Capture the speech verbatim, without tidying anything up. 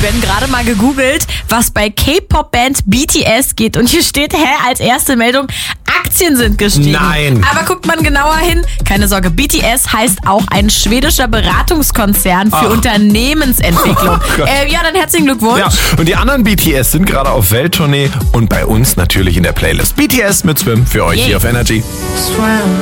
Ben gerade mal gegoogelt, was bei K-Pop-Band B T S geht. Und hier steht, hä, als erste Meldung, Aktien sind gestiegen. Nein. Aber guckt man genauer hin, keine Sorge, B T S heißt auch ein schwedischer Beratungskonzern für Ach. Unternehmensentwicklung. Oh Gott. äh, ja, dann herzlichen Glückwunsch. Ja, und die anderen B T S sind gerade auf Welttournee und bei uns natürlich in der Playlist. B T S mit Swim für euch Yay. hier auf Energy. Swim.